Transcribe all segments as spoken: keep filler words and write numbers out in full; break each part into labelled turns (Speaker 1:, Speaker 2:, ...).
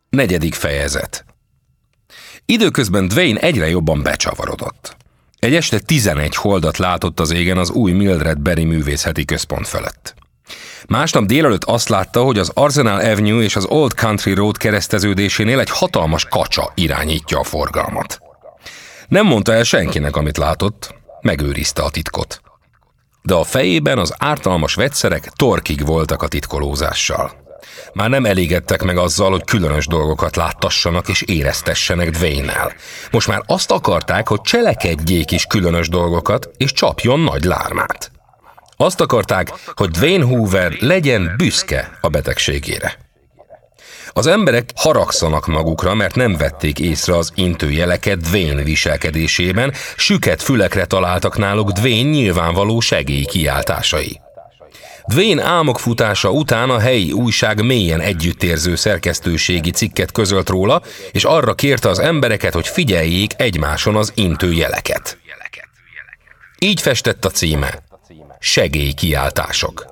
Speaker 1: Negyedik fejezet. Időközben Dwayne egyre jobban becsavarodott. Egy este tizenegy holdat látott az égen az új Mildred Berry művészeti központ felett. Másnap délelőtt azt látta, hogy az Arsenal Avenue és az Old Country Road kereszteződésénél egy hatalmas kacsa irányítja a forgalmat. Nem mondta el senkinek, amit látott, megőrizte a titkot. De a fejében az ártalmas vegyszerek torkig voltak a titkolózással. Már nem elégedtek meg azzal, hogy különös dolgokat láttassanak és éreztessenek Dwayne-nel. Most már azt akarták, hogy cselekedjék is különös dolgokat, és csapjon nagy lármát. Azt akarták, hogy Dwayne Hoover legyen büszke a betegségére. Az emberek haragszanak magukra, mert nem vették észre az intőjeleket Dwayne viselkedésében, süket fülekre találtak náluk Dwayne nyilvánvaló segélykiáltásai. Dwayne álmokfutása után a helyi újság mélyen együttérző szerkesztőségi cikket közölt róla, és arra kérte az embereket, hogy figyeljék egymáson az intőjeleket. Így festett a címe: Segélykiáltások.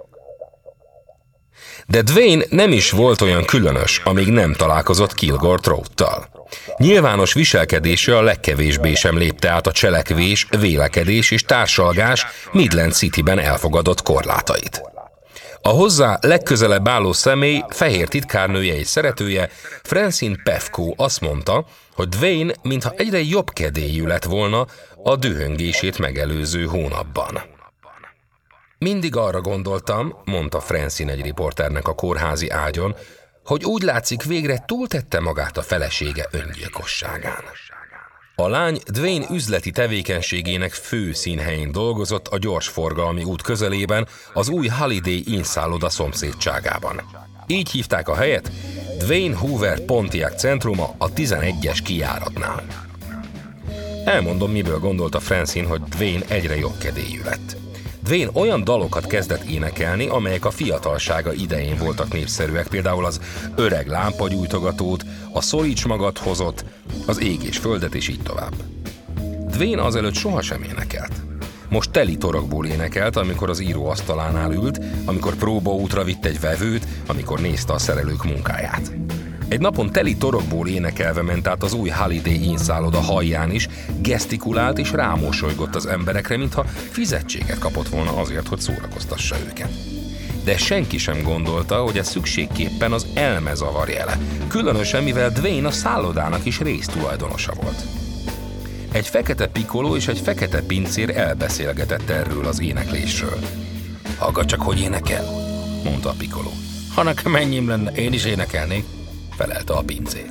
Speaker 1: De Dwayne nem is volt olyan különös, amíg nem találkozott Kilgore Trouttal. Nyilvános viselkedése a legkevésbé sem lépte át a cselekvés, vélekedés és társalgás Midland Cityben elfogadott korlátait. A hozzá legközelebb álló személy, fehér titkárnője és szeretője, Francine Pefko azt mondta, hogy Dwayne mintha egyre jobb kedélyű lett volna a dühöngését megelőző hónapban. Mindig arra gondoltam, mondta Francine egy riporternek a kórházi ágyon, hogy úgy látszik, végre túltette magát a felesége öngyilkosságán. A lány Dwayne üzleti tevékenységének fő színhelyén dolgozott a gyorsforgalmi út közelében, az új Holiday Inn szálloda szomszédságában. Így hívták a helyet, Dwayne Hoover Pontiac centruma a tizenegyes kijáratnál. Elmondom, miből gondolta Francine, hogy Dwayne egyre jobb kedélyű lett. Dwayne olyan dalokat kezdett énekelni, amelyek a fiatalsága idején voltak népszerűek, például az Öreg lámpagyújtogatót, a Szoríts magadhozott, az Ég és földet, és így tovább. Dwayne azelőtt sohasem énekelt. Most teli torokból énekelt, amikor az íróasztalánál ült, amikor próbaútra vitt egy vevőt, amikor nézte a szerelők munkáját. Egy napon teli torokból énekelve ment át az új Holiday Inn szálloda hajján is, gesztikulált és rámosolygott az emberekre, mintha fizetséget kapott volna azért, hogy szórakoztassa őket. De senki sem gondolta, hogy ez szükségképpen az elmezavar jele, különösen mivel Dwayne a szállodának is résztulajdonosa volt. Egy fekete pikoló és egy fekete pincér elbeszélgetett erről az éneklésről. Hallgat csak, hogy énekel, mondta a pikoló. Ha nekem ennyim lenne, én is énekelnék, felelte a pincér.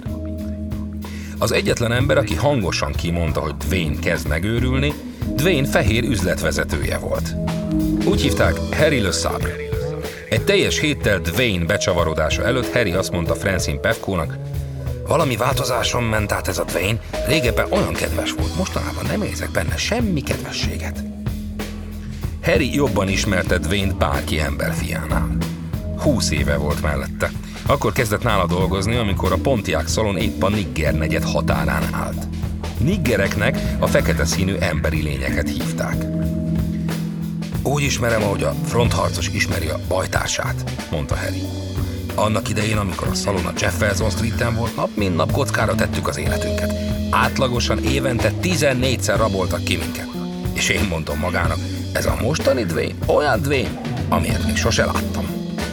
Speaker 1: Az egyetlen ember, aki hangosan kimondta, hogy Dwayne kezd megőrülni, Dwayne fehér üzletvezetője volt. Úgy hívták Harry Le Sabre. Egy teljes héttel Dwayne becsavarodása előtt Harry azt mondta Francine Pefkónak: valami változáson ment át ez a Dwayne, régebben olyan kedves volt, mostanában nem érzek benne semmi kedvességet. Harry jobban ismerte Dwayne-t bárki emberfiánál. Húsz éve volt mellette. Akkor kezdett nála dolgozni, amikor a Pontiac szalon épp a Nigger negyed határán állt. Niggereknek a fekete színű emberi lényeket hívták. Úgy ismerem, ahogy a frontharcos ismeri a bajtársát, mondta Harry. Annak idején, amikor a szalon a Jefferson Streeten volt, nap mint nap kockára tettük az életünket. Átlagosan évente tizennégyszer raboltak ki minket. És én mondom magának, ez a mostani Dwayne olyan Dwayne, amilyet még sose láttam.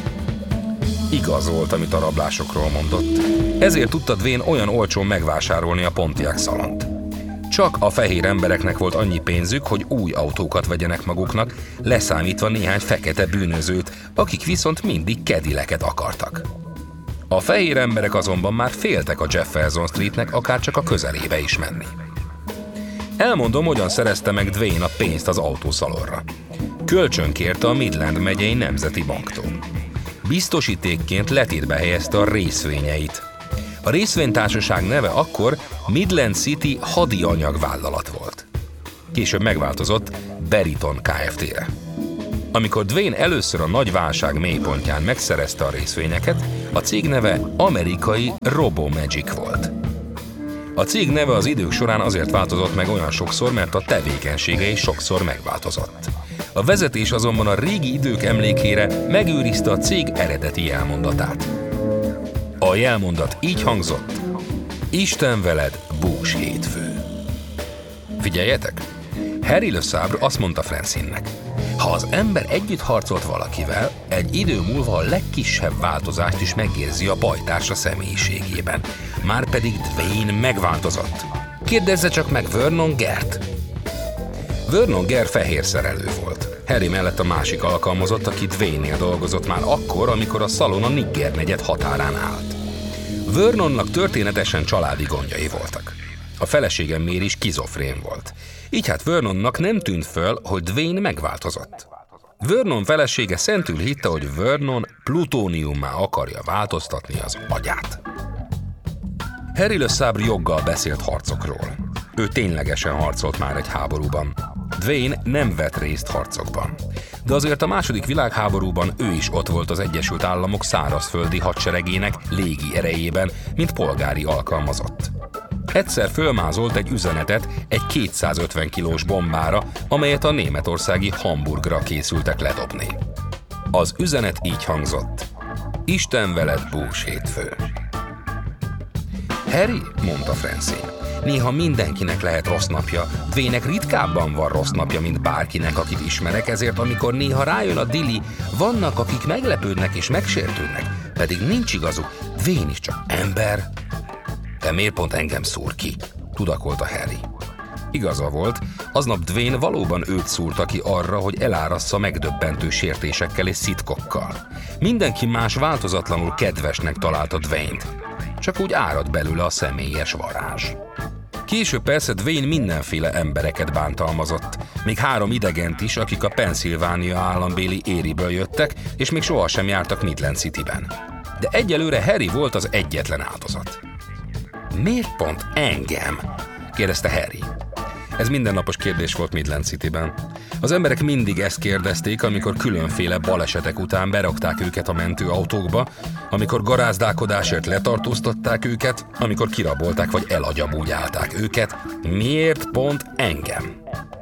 Speaker 1: Igaz volt, amit a rablásokról mondott. Ezért tudta Dwayne olyan olcsón megvásárolni a Pontiac szalont. Csak a fehér embereknek volt annyi pénzük, hogy új autókat vegyenek maguknak, leszámítva néhány fekete bűnözőt, akik viszont mindig Cadillacet akartak. A fehér emberek azonban már féltek a Jefferson Streetnek akár csak a közelébe is menni. Elmondom, hogyan szerezte meg Dwayne a pénzt az autószalonra. Kölcsönkérte a Midland megyei Nemzeti Banktól. Biztosítékként letétbe helyezte a részvényeit. A részvénytársaság neve akkor Midland City hadianyagvállalat volt. Később megváltozott Beriton Kft-re. Amikor Dwayne először a nagy válság mélypontján megszerezte a részvényeket, a cég neve amerikai Robomagic volt. A cég neve az idők során azért változott meg olyan sokszor, mert a tevékenysége is sokszor megváltozott. A vezetés azonban a régi idők emlékére megőrizte a cég eredeti elmondatát. A jelmondat így hangzott: Isten veled, bús hétfő. Figyeljetek! Harry Le Sabre azt mondta Francine-nek: ha az ember együtt harcolt valakivel, egy idő múlva a legkisebb változást is megérzi a bajtársa személyiségében. Márpedig Dwayne megváltozott. Kérdezze csak meg Vernon Gert. Vernon Gert fehér szerelő volt. Harry mellett a másik alkalmazott, aki Dwayne-nél dolgozott már akkor, amikor a szalon a Nigger negyed határán állt. Vernonnak történetesen családi gondjai voltak. A felesége Mary skizofrén volt. Így hát Vernonnak nem tűnt föl, hogy Dwayne megváltozott. Vernon felesége szentül hitte, hogy Vernon plutóniummá akarja változtatni az agyát. Harry Le Sabre joggal beszélt harcokról. Ő ténylegesen harcolt már egy háborúban. Dwayne nem vett részt harcokban. De azért a második világháborúban ő is ott volt az Egyesült Államok szárazföldi hadseregének légi erejében, mint polgári alkalmazott. Egyszer fölmázolt egy üzenetet egy kétszázötven kilós bombára, amelyet a németországi Hamburgra készültek ledobni. Az üzenet így hangzott: Isten veled, bús hétfő. Harry, mondta Francine, néha mindenkinek lehet rossz napja, Dwayne-nek ritkábban van rossz napja, mint bárkinek, akit ismerek, ezért amikor néha rájön a dili, vannak, akik meglepődnek és megsértődnek, pedig nincs igazuk, Dwayne is csak ember. De miért pont engem szúr ki? Tudakolta Harry. Igaza volt, aznap Dwayne valóban őt szúrta ki arra, hogy elárassza megdöbbentő sértésekkel és szitkokkal. Mindenki más változatlanul kedvesnek találta Dwayne-t. Csak úgy árad belőle a személyes varázs. Később persze Dwayne mindenféle embereket bántalmazott, még három idegent is, akik a Pennsylvania állambéli Erieből jöttek, és még sohasem jártak Midland Cityben. De egyelőre Harry volt az egyetlen áldozat. Miért pont engem? Kérdezte Harry. Ez mindennapos kérdés volt Midland Cityben. Az emberek mindig ezt kérdezték, amikor különféle balesetek után berakták őket a mentőautókba, amikor garázdálkodásért letartóztatták őket, amikor kirabolták vagy elagyabúgyálták őket. Miért pont engem?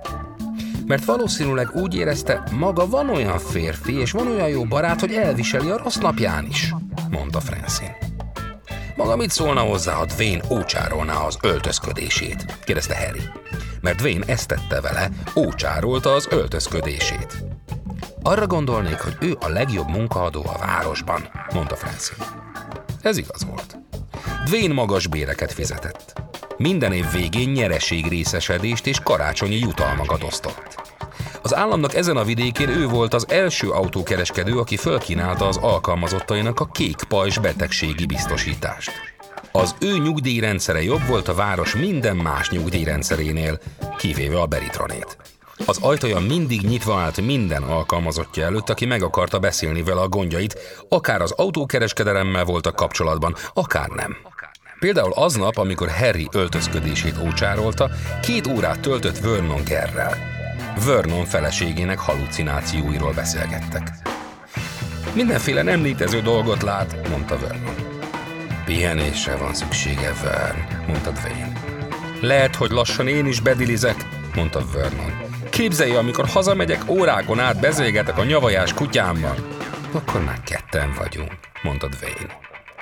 Speaker 1: Mert valószínűleg úgy érezte, maga van olyan férfi és van olyan jó barát, hogy elviseli a rossz napján is, mondta Francine. Maga mit szólna hozzá, ha Dwayne ócsárolná az öltözködését? Kérdezte Harry. Mert Dwayne ezt tette vele, ócsárolta az öltözködését. Arra gondolnék, hogy ő a legjobb munkaadó a városban, mondta Francine. Ez igaz volt. Dwayne magas béreket fizetett. Minden év végén nyereségrészesedést és karácsonyi jutalmakat osztott. Az államnak ezen a vidékén ő volt az első autókereskedő, aki fölkínálta az alkalmazottainak a kék pajzs betegségi biztosítást. Az ő nyugdíjrendszere jobb volt a város minden más nyugdíjrendszerénél, kivéve a Beritronét. Az ajtaja mindig nyitva állt minden alkalmazottja előtt, aki meg akarta beszélni vele a gondjait, akár az autókereskedelemmel voltak kapcsolatban, akár nem. Például aznap, amikor Harry öltözködését ócsárolta, két órát töltött Vernon Gerrel. Vernon feleségének hallucinációiról beszélgettek. Mindenféle nem létező dolgot lát, mondta Vernon. Pihenésre van szüksége, Vern, mondta Dwayne. Lehet, hogy lassan én is bedilizek, mondta Vernon. Képzelje, amikor hazamegyek, órákon át beszélgetek a nyavajás kutyámmal. Akkor már ketten vagyunk, mondta Dwayne.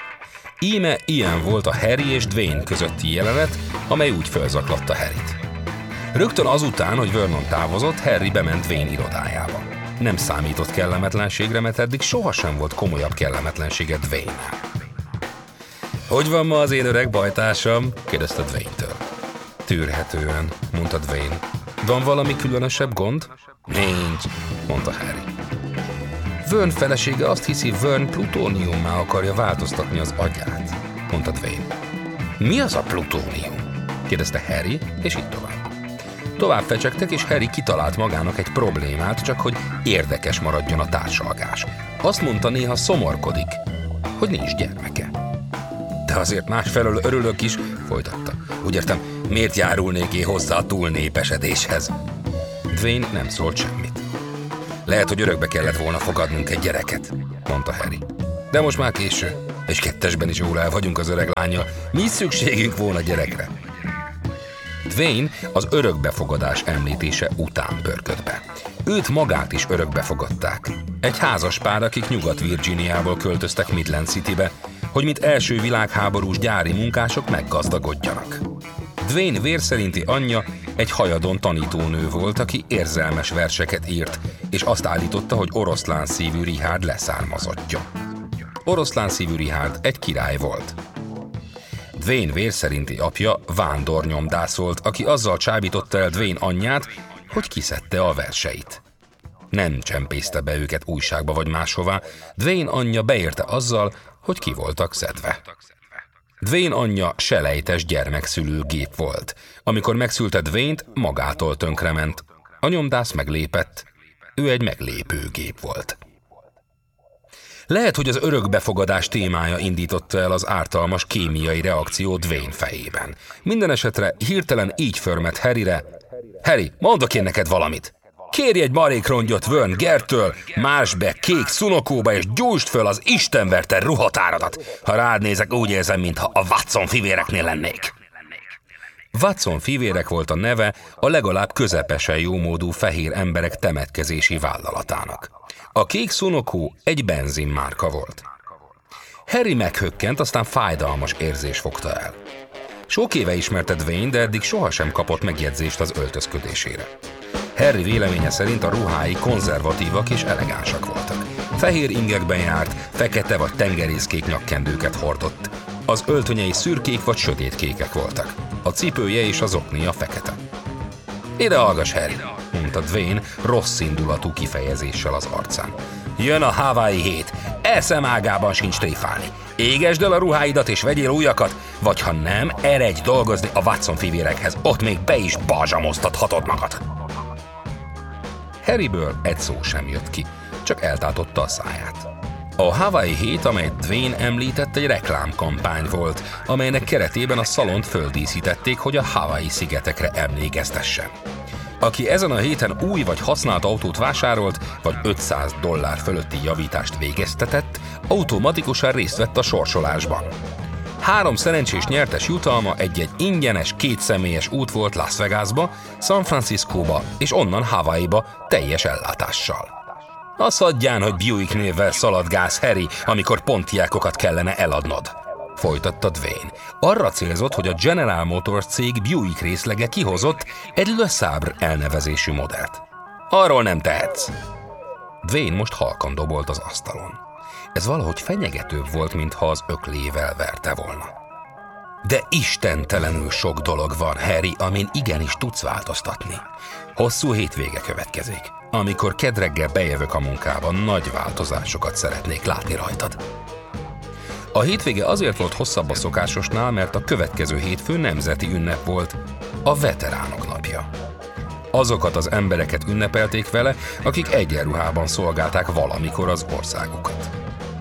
Speaker 1: Íme ilyen volt a Harry és Dwayne közötti jelenet, amely úgy fölzaklatta Harryt. Rögtön azután, hogy Vernon távozott, Harry bement Dwayne irodájába. Nem számított kellemetlenségre, mert eddig sohasem volt komolyabb kellemetlensége Dwayne-nál. Hogy van ma az én öreg bajtársam? Kérdezte Dwayne-től. Tűrhetően, mondta Dwayne. Van valami különösebb gond? Nincs, mondta Harry. Vern felesége azt hiszi, Vern plutóniummá akarja változtatni az agyát, mondta Dwayne. Mi az a plutónium? Kérdezte Harry, és így tovább. Tovább fecsegtek, és Harry kitalált magának egy problémát, csak hogy érdekes maradjon a társalgás. Azt mondta, néha szomorkodik, hogy nincs gyermeke. De azért másfelől örülök is, folytatta. Úgy értem, miért járulnék én hozzá a túlnépesedéshez? Dwayne nem szólt semmit. Lehet, hogy örökbe kellett volna fogadnunk egy gyereket, mondta Harry. De most már késő, és kettesben is jól el vagyunk az öreg lánnyal. Mi szükségünk volna gyerekre? Dwayne az örökbefogadás említése után pörködt be. Őt magát is örökbefogadták. Egy házas pár, akik Nyugat-Virginiából költöztek Midland Citybe, hogy mint első világháborús gyári munkások meggazdagodjanak. Dwayne vérszerinti anyja egy hajadon tanítónő volt, aki érzelmes verseket írt, és azt állította, hogy oroszlán szívű Richard leszármazottja. Oroszlán szívű Richard egy király volt. Dwayne vérszerinti apja vándornyomdász volt, aki azzal csábította el Dwayne anyját, hogy kiszedte a verseit. Nem csempészte be őket újságba vagy máshová, Dwayne anyja beérte azzal, hogy ki voltak szedve. Dwayne anyja selejtes gyermekszülő gép volt. Amikor megszülte Dwayne-t, magától tönkrement. A nyomdász meglépett, ő egy meglépő gép volt. Lehet, hogy az örökbefogadás témája indította el az ártalmas kémiai reakció Dwayne fejében. Minden esetre hirtelen így förmet Harryre: Harry, mondok én neked valamit. Kérj egy marékrongyot Vern Gerttől, másd be kék szunokóba és gyújtsd föl az istenverte ruhatáradat. Ha rád nézek, úgy érzem, mintha a Watson fivéreknél lennék. Watson fivérek volt a neve a legalább közepesen jómódú fehér emberek temetkezési vállalatának. A kék szunokó egy benzinmárka volt. Harry meghökkent, aztán fájdalmas érzés fogta el. Sok éve ismerte Dwayne, de eddig sohasem kapott megjegyzést az öltözködésére. Harry véleménye szerint a ruhái konzervatívak és elegánsak voltak. Fehér ingekben járt, fekete vagy tengerészkék nyakkendőket hordott. Az öltönyei szürkék vagy sötétkékek voltak. A cipője és az oknia fekete. Ide hallgass, Harry, mondta Dwayne rossz indulatú kifejezéssel az arcán. Jön a Hawaii hét, eszem ágában sincs tréfálni. Égesd el a ruháidat és vegyél újakat, vagy ha nem, eredj dolgozni a Watson fivérekhez, ott még be is balzsamoztathatod magad. Harryből egy szó sem jött ki, csak eltátotta a száját. A Hawaii hét, amelyet Dwayne említett, egy reklámkampány volt, amelynek keretében a szalont földíszítették, hogy a Hawaii szigetekre emlékeztessen. Aki ezen a héten új vagy használt autót vásárolt, vagy ötszáz dollár fölötti javítást végeztetett, automatikusan részt vett a sorsolásban. Három szerencsés nyertes jutalma egy-egy ingyenes, kétszemélyes út volt Las Vegasba, San Franciscóba és onnan Hawaiiba teljes ellátással. Azt adján, hogy Buick névvel szaladgálsz, Harry, amikor Pontiacokat kellene eladnod, folytatta Dwayne. Arra célzott, hogy a General Motors cég Buick részlege kihozott egy Le Sabre elnevezésű modellt. Arról nem tehetsz. Dwayne most halkan dobolt az asztalon. Ez valahogy fenyegetőbb volt, mintha az öklével verte volna. De istentelenül sok dolog van, Harry, amin igenis tudsz változtatni. Hosszú hétvége következik. Amikor kedd reggel bejövök a munkában, nagy változásokat szeretnék látni rajtad. A hétvége azért volt hosszabb a szokásosnál, mert a következő hétfő nemzeti ünnep volt, a veteránok napja. Azokat az embereket ünnepelték vele, akik egyenruhában szolgálták valamikor az országukat.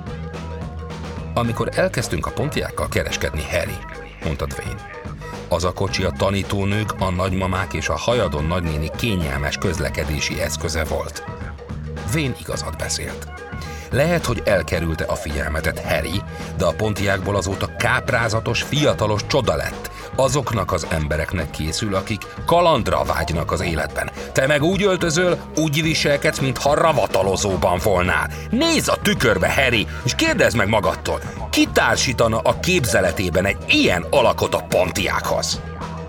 Speaker 1: Amikor elkezdtünk a Pontiakkal kereskedni, Harry, mondta Dwayne, az a kocsi a tanítónők, a nagymamák és a hajadon nagynéni kényelmes közlekedési eszköze volt. Dwayne igazat beszélt. Lehet, hogy elkerülte a figyelmedet Harry, de a Pontiacból azóta káprázatos, fiatalos csoda lett. Azoknak az embereknek készül, akik kalandra vágynak az életben. Te meg úgy öltözöl, úgy viselkedsz, mintha ravatalozóban volnál. Nézz a tükörbe, Harry, és kérdezd meg magadtól, ki társítana a képzeletében egy ilyen alakot a Pontiachoz?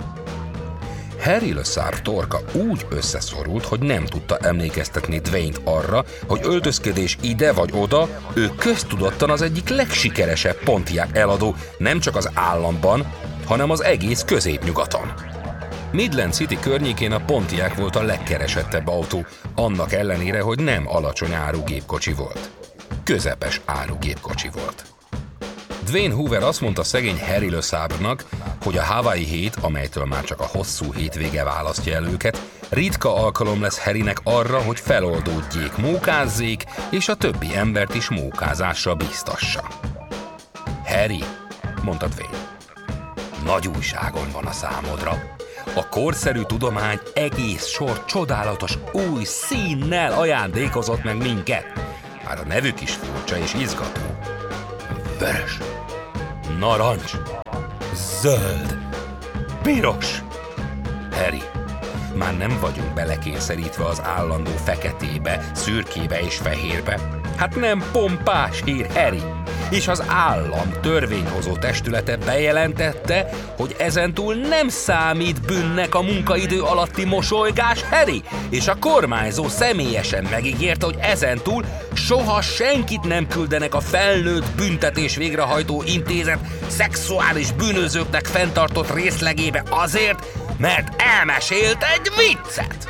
Speaker 1: Harry Le Sabre torka úgy összeszorult, hogy nem tudta emlékeztetni Dwayne-t arra, hogy öltözködés ide vagy oda, ő köztudottan az egyik legsikeresebb Pontiac eladó nem csak az államban, hanem az egész középnyugaton. Midland City környékén a Pontiac volt a legkeresettebb autó, annak ellenére, hogy nem alacsony áru gépkocsi volt. Közepes áru gépkocsi volt. Dwayne Hoover azt mondta szegény Harry Le Sabre-nak, hogy a Hawaii hét, amelytől már csak a hosszú hétvége választja el őket, ritka alkalom lesz Harrynek arra, hogy feloldódjék, mókázzék, és a többi embert is mókázásra biztassa. Harry, mondta Dwayne, nagy újságon van a számodra. A korszerű tudomány egész sor csodálatos új színnel ajándékozott meg minket. Már a nevük is furcsa és izgató. Vörös, narancs, zöld, piros. Harry, már nem vagyunk belekényszerítve az állandó feketébe, szürkébe és fehérbe. Hát nem pompás hír, Harry. és az állam törvényhozó testülete bejelentette, hogy ezentúl nem számít bűnnek a munkaidő alatti mosolygás, Harry, és a kormányzó személyesen megígérte, hogy ezentúl soha senkit nem küldenek a felnőtt büntetés végrehajtó intézet szexuális bűnözőknek fenntartott részlegébe azért, mert elmesélt egy viccet.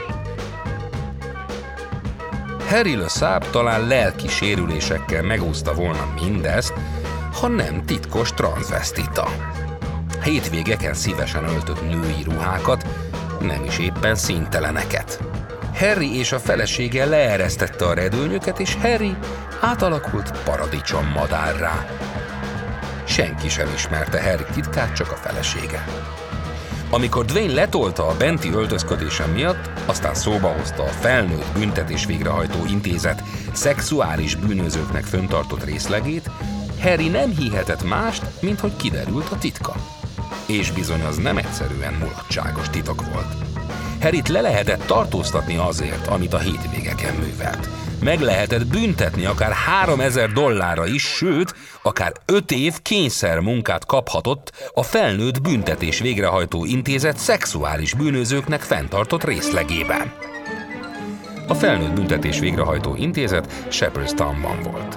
Speaker 1: Harry Le Sable talán lelki sérülésekkel megúszta volna mindezt, ha nem titkos transzvestita. Hétvégeken szívesen öltött női ruhákat, nem is éppen színteleneket. Harry és a felesége leeresztette a redőnyöket, és Harry átalakult paradicsommadárrá. Senki sem ismerte Harry titkát, csak a felesége. Amikor Dwayne letolta a benti öltözködése miatt, aztán szóba hozta a felnőtt büntetés végrehajtó intézet szexuális bűnözőknek föntartott részlegét, Harry nem hihetett mást, mint hogy kiderült a titka. És bizony az nem egyszerűen mulatságos titok volt. Harryt le lehetett tartóztatni azért, amit a hétvégeken művelt. Meg lehetett büntetni akár háromezer dollárra is, sőt, akár öt év kényszermunkát kaphatott a felnőtt büntetés végrehajtó intézet szexuális bűnözőknek fenntartott részlegében. A felnőtt büntetés végrehajtó intézet Shepherdstownban volt.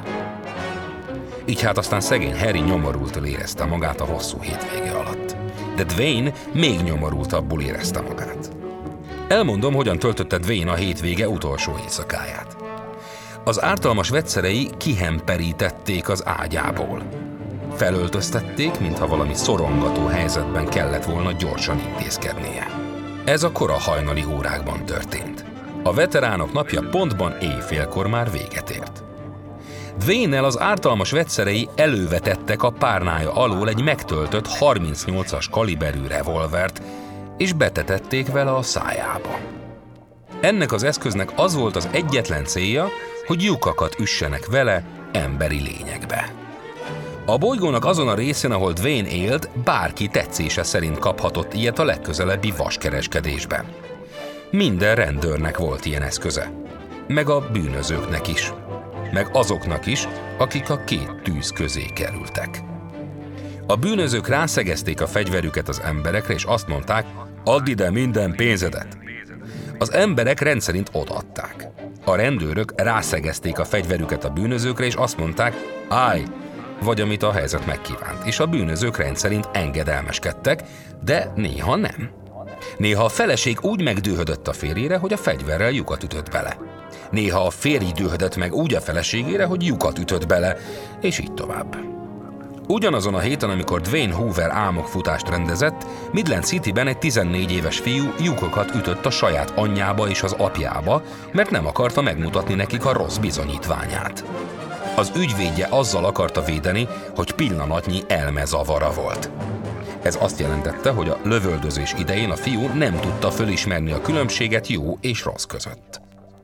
Speaker 1: Így hát aztán szegény Harry nyomorultul érezte magát a hosszú hétvége alatt. De Dwayne még nyomorultabbul érezte magát. Elmondom, hogyan töltötte Dwayne a hétvége utolsó éjszakáját. Az ártalmas vegyszerei kihemperítették az ágyából. Felöltöztették, mintha valami szorongató helyzetben kellett volna gyorsan intézkednie. Ez a kora hajnali órákban történt. A veteránok napja pontban éjfélkor már véget ért. Dwayne-nel az ártalmas vegyszerei elővetettek a párnája alól egy megtöltött harmincnyolcas kaliberű revolvert, és betetették vele a szájába. Ennek az eszköznek az volt az egyetlen célja, hogy lyukakat üssenek vele emberi lényekbe. A bolygónak azon a részén, ahol Dwayne élt, bárki tetszése szerint kaphatott ilyet a legközelebbi vaskereskedésben. Minden rendőrnek volt ilyen eszköze. Meg a bűnözőknek is. Meg azoknak is, akik a két tűz közé kerültek. A bűnözők rászegezték a fegyverüket az emberekre, és azt mondták, add ide minden pénzedet. Az emberek rendszerint odaadták. A rendőrök rászegezték a fegyverüket a bűnözőkre, és azt mondták, állj, vagy amit a helyzet megkívánt. És a bűnözők rendszerint engedelmeskedtek, de néha nem. Néha a feleség úgy megdühödött a férjére, hogy a fegyverrel lyukat ütött bele. Néha a férj dühödött meg úgy a feleségére, hogy lyukat ütött bele, és így tovább. Ugyanazon a héten, amikor Dwayne Hoover álmokfutást rendezett, Midland Cityben egy tizennégy éves fiú lyukokat ütött a saját anyjába és az apjába, mert nem akarta megmutatni nekik a rossz bizonyítványát. Az ügyvédje azzal akarta védeni, hogy pillanatnyi elmezavara volt. Ez azt jelentette, hogy a lövöldözés idején a fiú nem tudta fölismerni a különbséget jó és rossz között.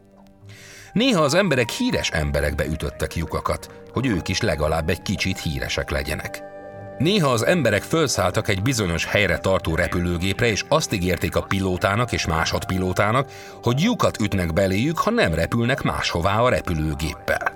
Speaker 1: Néha az emberek híres emberekbe ütöttek lyukakat, hogy ők is legalább egy kicsit híresek legyenek. Néha az emberek fölszálltak egy bizonyos helyre tartó repülőgépre, és azt ígérték a pilótának és másodpilótának, hogy lyukat ütnek beléjük, ha nem repülnek máshová a repülőgéppel.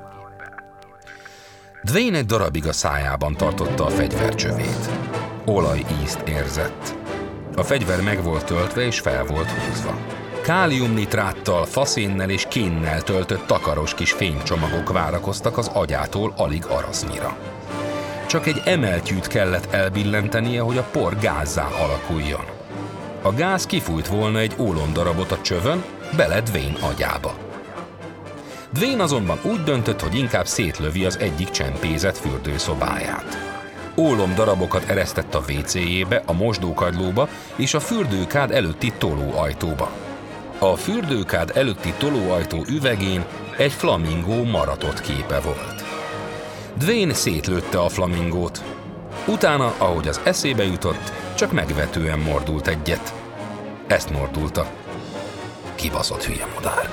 Speaker 1: Dwayne egy darabig a szájában tartotta a fegyvercsövét. Olajízt érzett. A fegyver meg volt töltve és fel volt húzva. Káliumnitráttal, faszénnel és kénnel töltött takaros kis fénycsomagok várakoztak az agyától alig arasznyira. Csak egy emeltyűt kellett elbillentenie, hogy a por gázzá alakuljon. A gáz kifújt volna egy ólomdarabot a csövön, bele Dwayne agyába. Dwayne azonban úgy döntött, hogy inkább szétlövi az egyik csempézet fürdőszobáját. Ólomdarabokat eresztett a vécéjébe, a mosdókagylóba és a fürdőkád előtti tolóajtóba. A fürdőkád előtti tolóajtó üvegén egy flamingó maratott képe volt. Dwayne szétlőtte a flamingót. Utána, ahogy az eszébe jutott, csak megvetően mordult egyet. Ezt mordulta. Kibaszott hülye madár.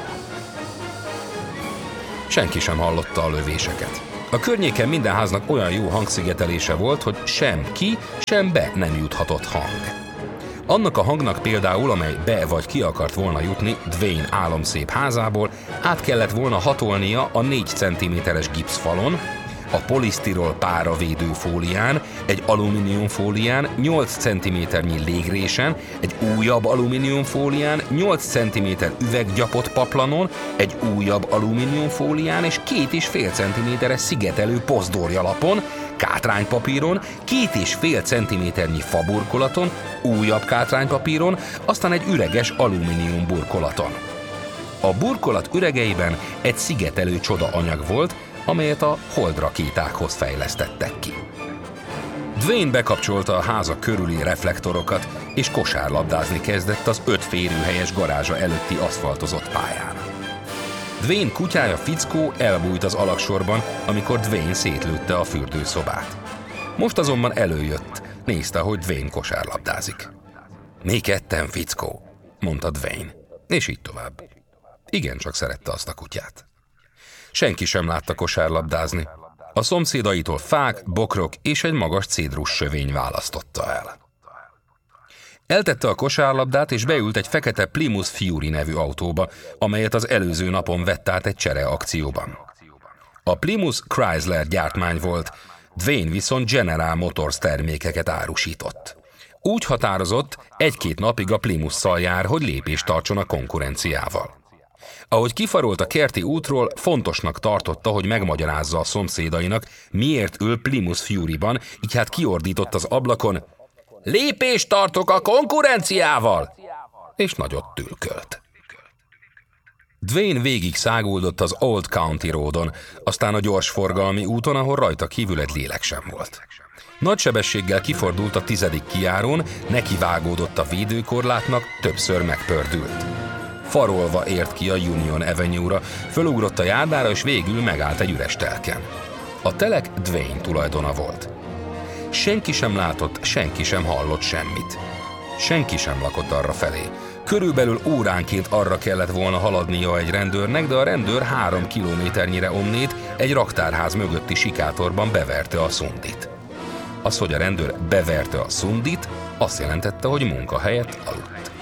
Speaker 1: Senki sem hallotta a lövéseket. A környéken minden háznak olyan jó hangszigetelése volt, hogy sem ki, sem be nem juthatott hang. Annak a hangnak például, amely be vagy ki akart volna jutni Dwayne álomszép házából, át kellett volna hatolnia a négy centiméteres gipszfalon, a polisztirol páravédő fólián, egy alumínium fólián, nyolc centiméternyi légrésen, egy újabb alumínium fólián, nyolc centiméter üveggyapott paplanon, egy újabb alumínium fólián és két és fél centiméteres szigetelő pozdorjalapon, kátránypapíron, két és fél centiméternyi faburkolaton, újabb kátránypapíron, aztán egy üreges alumínium burkolaton. A burkolat üregeiben egy szigetelő csodaanyag volt, amelyet a holdrakétákhoz fejlesztettek ki. Dwayne bekapcsolta a háza körüli reflektorokat, és kosárlabdázni kezdett az öt férőhelyes garázsa előtti aszfaltozott pályán. Dwayne kutyája Fickó elbújt az alagsorban, amikor Dwayne szétlőtte a fürdőszobát. Most azonban előjött, nézte, hogy Dwayne kosárlabdázik. Mi ketten, Fickó, mondta Dwayne, és így tovább. Igencsak szerette azt a kutyát. Senki sem látta kosárlabdázni. A szomszédaitól fák, bokrok és egy magas cédrus sövény választotta el. Eltette a kosárlabdát és beült egy fekete Plymouth Fury nevű autóba, amelyet az előző napon vett át egy csereakcióban. A Plymouth Chrysler gyártmány volt, Dwayne viszont General Motors termékeket árusított. Úgy határozott, egy-két napig a Plymouth-szal jár, hogy lépést tartson a konkurenciával. Ahogy kifarolt a kerti útról, fontosnak tartotta, hogy megmagyarázza a szomszédainak, miért ül Plymouth Furyban, így hát kiordított az ablakon: lépést tartok a konkurenciával! És nagyot tülkölt. Dwayne végig száguldott az Old County Roadon, aztán a gyorsforgalmi úton, ahol rajta kívül egy lélek sem volt. Nagy sebességgel kifordult a tizedik kijárón, nekivágódott a védőkorlátnak, többször megpördült. Farolva ért ki a Union Avenue-ra, fölugrott a járdára, és végül megállt egy üres telken. A telek Dwayne tulajdona volt. Senki sem látott, senki sem hallott semmit. Senki sem lakott arra felé. Körülbelül óránként arra kellett volna haladnia egy rendőrnek, de a rendőr három kilométernyire onnét egy raktárház mögötti sikátorban beverte a szundit. Az, hogy a rendőr beverte a szundit, azt jelentette, hogy munka helyett aludt.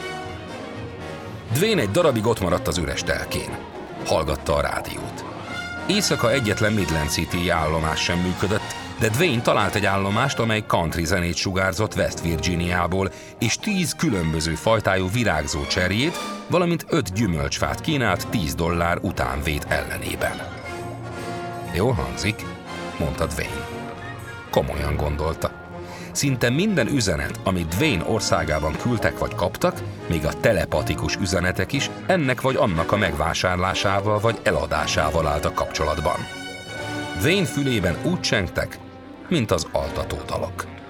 Speaker 1: Dwayne egy darabig ott maradt az üres telkén. Hallgatta a rádiót. Éjszaka egyetlen Midland City állomás sem működött, de Dwayne talált egy állomást, amely country zenét sugárzott West Virginiából, és tíz különböző fajtájú virágzó cserjét, valamint öt gyümölcsfát kínált tíz dollár utánvét ellenében. Jól hangzik, mondta Dwayne. Komolyan gondolta. Szinte minden üzenet, amit Dwayne országában küldtek vagy kaptak, még a telepatikus üzenetek is ennek vagy annak a megvásárlásával vagy eladásával álltak kapcsolatban. Dwayne fülében úgy csengtek, mint az altató dalok.